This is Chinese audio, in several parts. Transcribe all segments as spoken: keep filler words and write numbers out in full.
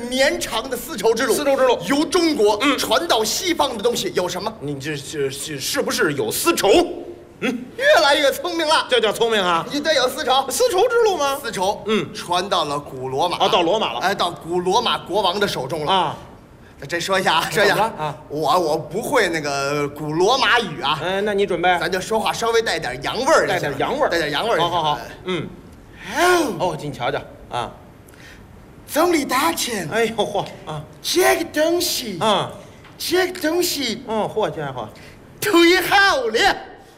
绵长的丝绸之路。 丝绸之路由中国嗯传到西方的东西有什么？ 你这是是是不是有丝绸？嗯， 越来越聪明了， 这叫聪明啊！ 你对有丝绸。 丝绸之路吗？ 丝绸， 嗯传到了古罗马啊，到罗马了。 哎，到古罗马国王的手中了啊。 这说一下啊，说一下啊， 我我不会那个古罗马语啊。 哎，那你准备？ 咱就说话稍微带点洋味儿， 带点洋味儿， 带点洋味儿。 好好好，嗯。哦，你瞧瞧啊， 总理大臣。 哎呦嚯啊， 这个东西啊， 这个东西， 嗯，嚯家伙， 忒好了。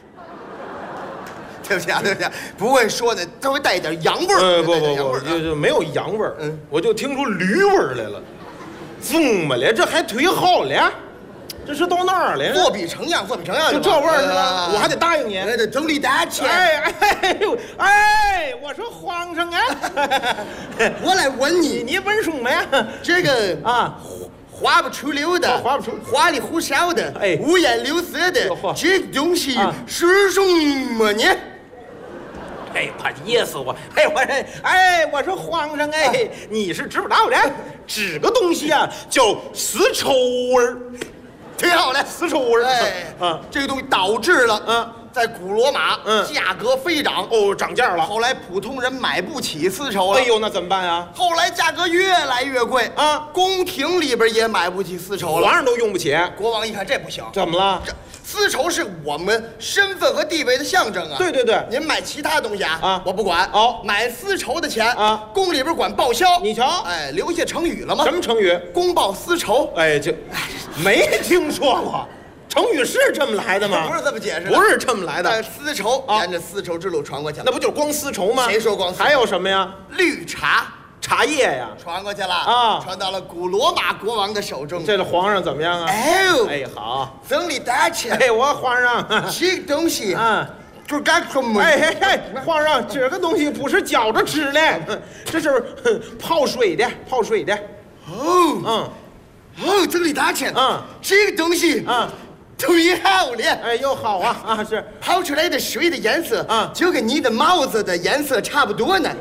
对不起啊，对不起啊，不会说的，稍微带一点洋味儿。 呃，不不不， 洋味儿啊就就没有洋味儿， 嗯， 我就听出驴味儿来了。怎么了？这还忒好了？这是到哪儿了？ 作比成样，作比成样， 就这味儿是吧？我还得答应你。 这总理大臣。 哎哎呦哎，我说皇上啊， 我来问你， 你问什么呀？ 这个啊。 花不出溜的， 花不出， 花里胡哨的， 哎， 五颜六色的，这个东西是什么呢？ 哎，他噎死我！哎，我这，哎，我说皇上，哎，你是知不道的，这个东西啊叫丝绸儿， 挺好的， 丝绸儿。 哎， 啊， 这个东西导致了， 嗯， 在古罗马， 嗯， 价格飞涨， 哦，涨价了。 后来普通人买不起丝绸了。 哎呦，那怎么办呀？ 后来价格越来越贵啊， 宫廷里边也买不起丝绸了， 皇上都用不起。 国王一看这不行， 怎么了？ 这丝绸是我们身份和地位的象征啊！ 对对对， 您买其他东西啊， 啊， 我不管。 哦， 买丝绸的钱啊， 宫里边管报销。 你瞧， 哎，留下成语了吗？ 什么成语？ 公报私仇。 哎，这没听说过，成语是这么来的吗？ 不是这么解释的， 不是这么来的。 但丝绸沿着丝绸之路传过去了， 那不就是光丝绸吗？ 谁说光丝绸？ 还有什么呀？ 绿茶。 茶叶呀， 传过去了啊， 传到了古罗马国王的手中。 这个皇上怎么样啊？ 哎呦， 哎好， 总理大臣， 哎我皇上， 这个东西啊， 这干什么？ 哎哎哎，皇上，这个东西不是嚼着吃的，这是泡水的，泡水的。 哦， 嗯， 哦，总理大臣， 嗯， 这个东西啊， 忒好了。 哎呦好啊啊是， 泡出来的水的颜色啊， 就跟你的帽子的颜色差不多呢。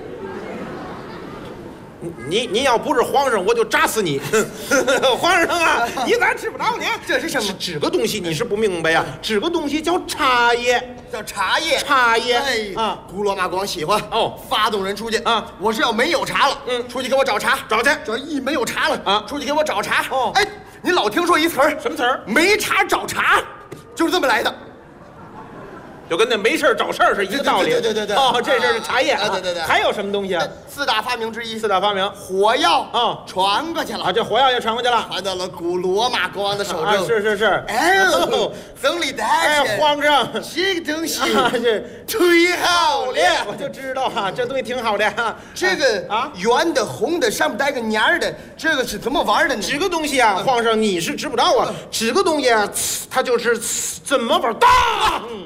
你你要不是皇上，我就扎死你！皇上啊，你咋知不道呢？ 这是什么？ 这个东西你是不明白呀？这个东西叫茶叶， 叫茶叶。 茶叶， 哎啊， 古罗马国王喜欢哦， 发动人出去啊。 我是要没有茶了， 嗯， 出去给我找茶， 找去。 这一没有茶了啊， 出去给我找茶。 哦， 哎，你老听说一词儿， 什么词儿？ 没茶找茶，就是这么来的。 就跟那没事找事儿是一个道理。 对对对对。 哦，这是茶叶啊，对对对。 还有什么东西啊？ 四大发明之一。 四大发明， 火药啊， 传过去了啊，这火药也传过去了， 传到了古罗马国王的手中。 啊，是是是。 哎呦，总理大臣， 哎，皇上， 这个东西是忒好了， 我就知道哈，这东西挺好的。 这个啊，圆的、红的，上面带个捻儿的，这个是怎么玩的呢？ 这个东西啊，皇上你是知不道啊，这个东西啊，它就是怎么玩大。嗯。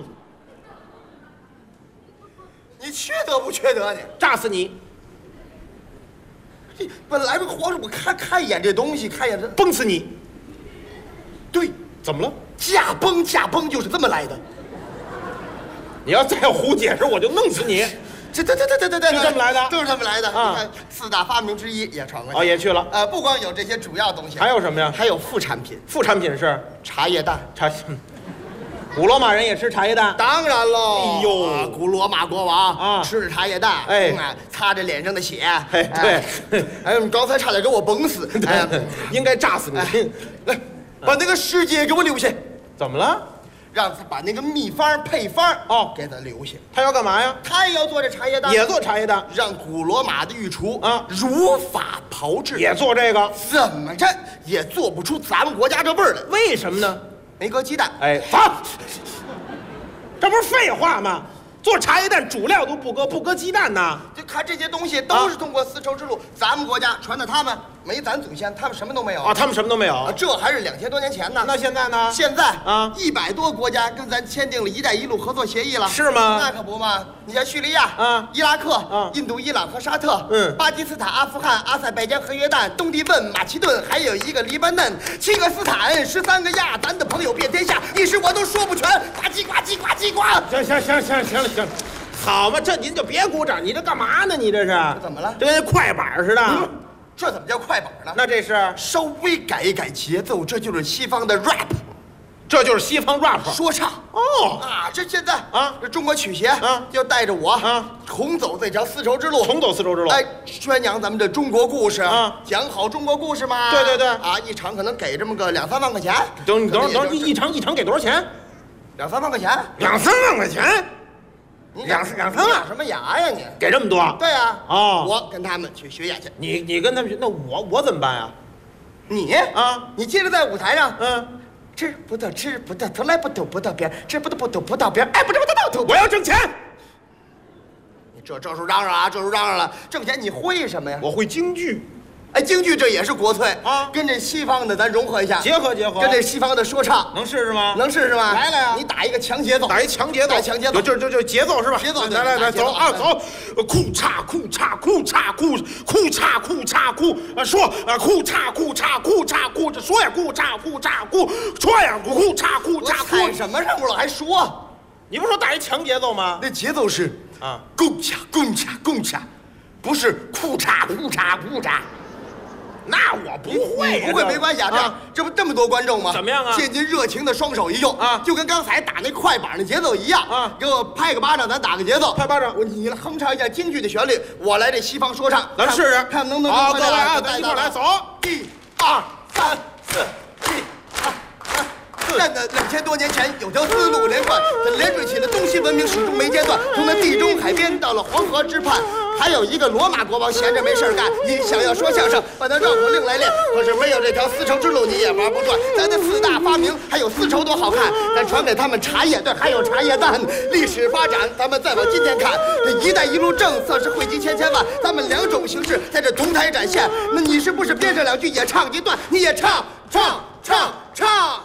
你缺德不缺德呢？ 炸死你！ 这本来这个皇上，我看看一眼这东西，看一眼这， 崩死你！ 对， 怎么了？ 驾崩驾崩就是这么来的。 你要再胡解释，我就弄死你！ 这对对对对对对， 就这么来的， 都是这么来的啊！ 你看四大发明之一也传过去， 哦，也去了。 呃，不光有这些主要东西， 还有什么呀？ 还有副产品。 副产品是茶叶蛋。 茶。古罗马人也吃茶叶蛋， 当然喽。 哎呦， 啊、古罗马国王啊， 吃着茶叶蛋， 哎， 嗯啊、擦着脸上的血， 哎，对， 哎呦，你刚才差点给我崩死， 哎，应该炸死你。 哎、来，把那个世界给我留下。 怎么了？ 让他把那个秘方配方哦给他留下。 他要干嘛呀？ 他也要做这茶叶蛋， 也做茶叶蛋， 让古罗马的御厨啊如法炮制， 也做这个， 怎么着也做不出咱们国家这味儿来。 为什么呢？ 没搁鸡蛋。 哎，走。这不是废话吗？做茶叶蛋主料都不搁不搁鸡蛋呢？ 就看这些东西都是通过丝绸之路，咱们国家传到他们，没咱祖先，他们什么都没有啊，他们什么都没有啊，这还是两千多年前呢。 那现在呢？ 现在啊， 一百多国家跟咱签订了一带一路合作协议了， 是吗？ 那可不嘛！你像叙利亚啊、 伊拉克啊、 印度、伊朗和沙特， 嗯， 巴基斯坦、阿富汗、阿塞拜疆和约旦、东帝汶、马其顿，还有一个黎巴嫩，七个斯坦，十三个亚，咱的朋友遍天下，一时我都说不全。呱唧呱唧呱唧呱！ 行行行行行了行了。好嘛，这您就别鼓掌，你这干嘛呢？你这是怎么了？ 这跟快板似的。 嗯、 这怎么叫快板呢？ 那这是稍微改一改节奏，这就是西方的 rap。 这就是西方 rap 说唱哦啊！这现在啊， 这中国曲协啊要带着我啊， 重走这条丝绸之路， 重走丝绸之路。 哎，宣扬咱们的中国故事啊， 讲好中国故事嘛。 对对对啊，一场可能给这么个两三万块钱。 等等等， 一一场一场给多少钱？ 两三万块钱。 两三万块钱？ 你两两三万咬什么牙呀你？ 给这么多？ 对呀。 哦， 我跟他们去学演去。 你你跟他们去，那我我怎么办呀？ 你啊， 你接着在舞台上， 嗯。 吃不到吃不到，从来不吐不到边，吃不到不吐不到边，哎，不知不知道吐。 我要挣钱。 你这这时候嚷嚷啊，这时候嚷嚷了，挣钱你会什么呀？ 我会京剧， 哎，京剧这也是国粹啊， 跟这西方的咱融合一下， 结合结合， 跟这西方的说唱， 能试试吗？ 能试试吗？ 来来呀， 你打一个强节奏， 打一强节奏， 打强节奏， 就就就节奏是吧？ 节奏， 来来来，走啊走，裤嚓裤嚓裤嚓裤裤嚓裤嚓裤啊说啊裤嚓裤嚓裤嚓裤这说呀裤嚓裤嚓裤说呀裤嚓裤嚓裤。 踩什么上了还说？ 你不是说打一强节奏吗？ 那节奏是啊， 共恰共恰共恰，不是裤嚓裤嚓裤嚓。 那我不会， 不会没关系啊。这样，这不这么多观众吗？ 怎么样啊？ 现今热情的双手一用啊， 就跟刚才打那快板的节奏一样啊。 给我拍个巴掌，咱打个节奏。 拍巴掌， 我你来哼唱一下京剧的旋律，我来这西方说唱， 咱试试， 看能不能。 好，各位啊，咱一块来走， 一、二、三、四，一、二、三。在那两千多年前，有条丝路连贯，它连缀起了东西文明，始终没间断。从那地中海边到了黄河之畔，还有一个罗马国王闲着没事干，你想要说相声，把那绕口令来练。可是没有这条丝绸之路，你也玩不转。咱的四大发明，还有丝绸多好看，咱传给他们茶叶，对，还有茶叶蛋。历史发展，咱们再往今天看，这“一带一路”政策是惠及千千万，咱们两种形式在这同台展现。那你是不是编上两句也唱一段？你也唱唱唱唱。